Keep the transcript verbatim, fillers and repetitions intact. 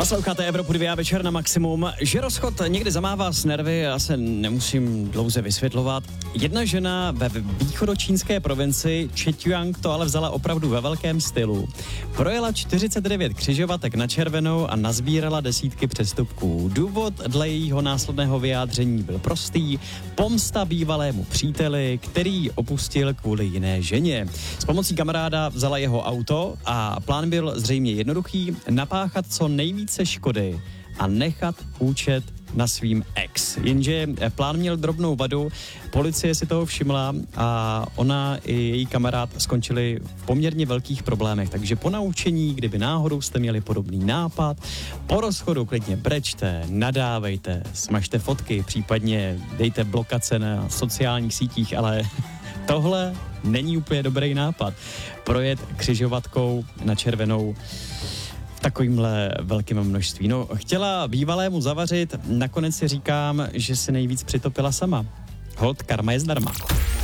Posloucháte Evropu dvě a večer na maximum. Že rozchod někdy zamává s nervy, já se nemusím dlouze vysvětlovat. Jedna žena ve východočínské provincii Zhejiang to ale vzala opravdu ve velkém stylu. Projela čtyřicet devět křižovatek na červenou a nazbírala desítky přestupků. Důvod dle jejího následného vyjádření byl prostý. Pomsta bývalému příteli, který opustil kvůli jiné ženě. S pomocí kamaráda vzala jeho auto a plán byl zřejmě jednoduchý: napáchat co nejvíce škody a nechat účet na svým ex. Jenže plán měl drobnou vadu, policie si toho všimla a ona i její kamarád skončili v poměrně velkých problémech. Takže po naučení, kdyby náhodou jste měli podobný nápad, po rozchodu klidně brečte, nadávejte, smažte fotky, případně dejte blokace na sociálních sítích, ale tohle není úplně dobrý nápad. Projet křižovatkou na červenou takovýmhle velkým množství. No, chtěla bývalému zavařit, nakonec si říkám, že si nejvíc přitopila sama. Holt, karma je zdarma.